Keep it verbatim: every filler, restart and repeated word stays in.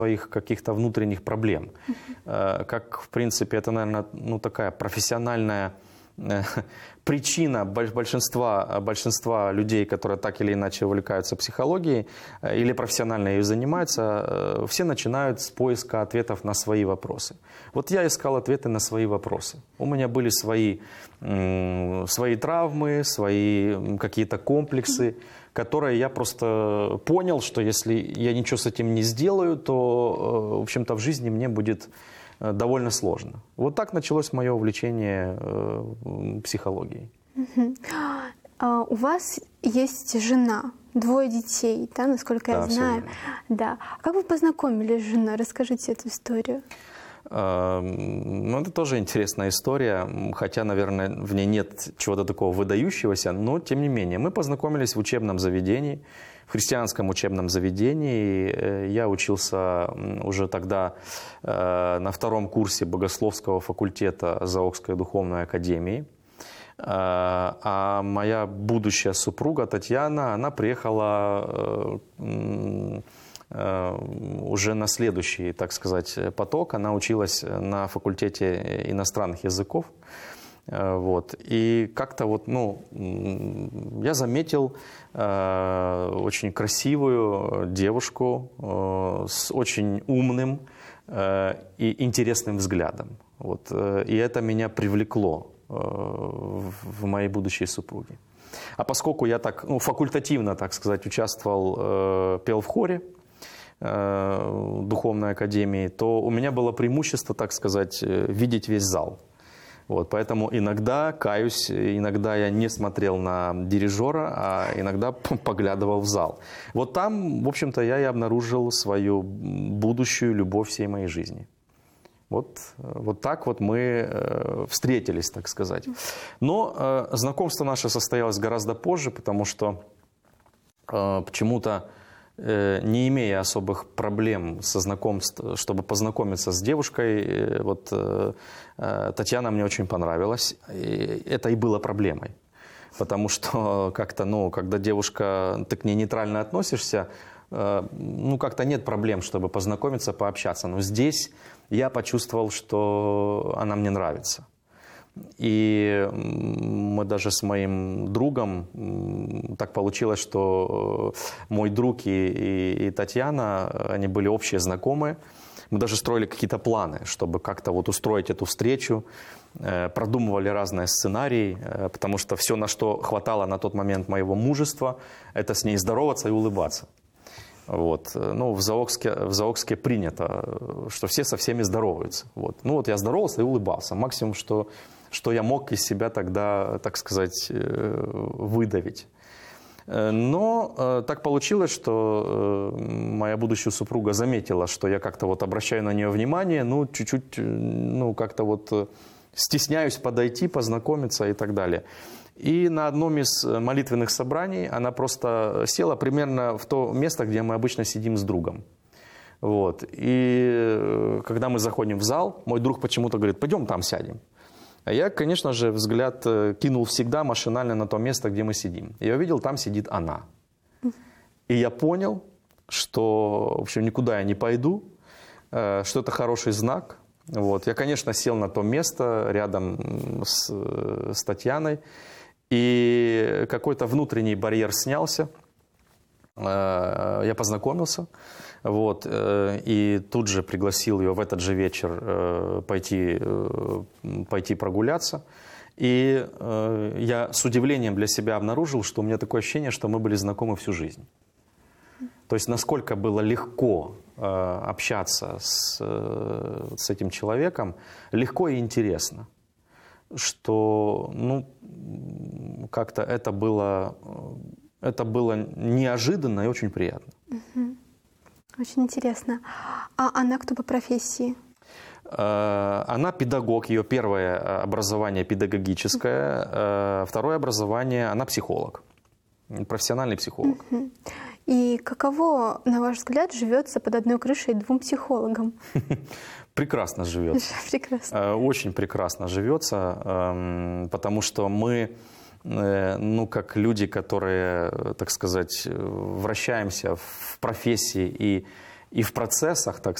своих каких-то внутренних проблем. Как, в принципе, это, наверное, ну, такая профессиональная причина большинства, большинства людей, которые так или иначе увлекаются психологией или профессионально ею занимаются, все начинают с поиска ответов на свои вопросы. Вот я искал ответы на свои вопросы. У меня были свои, свои травмы, свои какие-то комплексы, которые я просто понял, что если я ничего с этим не сделаю, то, в общем-то, в жизни мне будет довольно сложно. Вот так началось мое увлечение э, психологией. Uh-huh. Uh, у вас есть жена, двое детей, да, насколько да, я знаю. Да. Как вы познакомились с женой? Расскажите эту историю. Uh, ну, это тоже интересная история, хотя, наверное, в ней нет чего-то такого выдающегося, но, тем не менее, мы познакомились в учебном заведении, в христианском учебном заведении. Я учился уже тогда на втором курсе богословского факультета Заокской духовной академии. А моя будущая супруга Татьяна, она приехала уже на следующий, так сказать, поток. Она училась на факультете иностранных языков. Вот. И как-то вот, ну, я заметил э, очень красивую девушку э, с очень умным э, и интересным взглядом. Вот. И это меня привлекло э, в моей будущей супруге. А поскольку я так, ну, факультативно, так сказать, участвовал, э, пел в хоре э, духовной академии, то у меня было преимущество, так сказать, видеть весь зал. Вот, поэтому иногда, каюсь, иногда я не смотрел на дирижера, а иногда поглядывал в зал. Вот там, в общем-то, я и обнаружил свою будущую любовь всей моей жизни. Вот, вот так вот мы встретились, так сказать. Но э, знакомство наше состоялось гораздо позже, потому что э, почему-то, не имея особых проблем со знакомством, чтобы познакомиться с девушкой, вот Татьяна мне очень понравилась. И это и было проблемой. Потому что как-то, ну, когда девушка, ты к ней нейтрально относишься, ну, как-то нет проблем, чтобы познакомиться, пообщаться. Но здесь я почувствовал, что она мне нравится. И мы даже с моим другом, так получилось, что мой друг и, и, и Татьяна, они были общие знакомые. Мы даже строили какие-то планы, чтобы как-то вот устроить эту встречу, продумывали разные сценарии, потому что все, на что хватало на тот момент моего мужества, это с ней здороваться и улыбаться. Вот. Ну, в Заокске, в Заокске принято, что все со всеми здороваются. Вот. Ну вот я здоровался и улыбался. Максимум, что, что я мог из себя тогда, так сказать, выдавить. Но так получилось, что моя будущая супруга заметила, что я как-то вот обращаю на нее внимание, ну, чуть-чуть, ну, как-то вот стесняюсь подойти, познакомиться и так далее. И на одном из молитвенных собраний она просто села примерно в то место, где мы обычно сидим с другом. Вот. И когда мы заходим в зал, мой друг почему-то говорит: пойдем там сядем. А я, конечно же, взгляд кинул всегда машинально на то место, где мы сидим. Я увидел, там сидит она. И я понял, что, в общем, никуда я не пойду, что это хороший знак. Вот. Я, конечно, сел на то место рядом с, с Татьяной. И какой-то внутренний барьер снялся, я познакомился, вот, и тут же пригласил ее в этот же вечер пойти, пойти прогуляться. И я с удивлением для себя обнаружил, что у меня такое ощущение, что мы были знакомы всю жизнь. То есть насколько было легко общаться с, с этим человеком, легко и интересно. Что, ну, как-то это было, это было неожиданно и очень приятно. Угу. Очень интересно. А она кто по профессии? Она педагог, ее первое образование педагогическое, второе образование, она психолог, профессиональный психолог. Угу. И каково, на ваш взгляд, живется под одной крышей двум психологам? Прекрасно живется. Прекрасно. Очень прекрасно живется, потому что мы, ну, как люди, которые, так сказать, вращаемся в профессии и и в процессах, так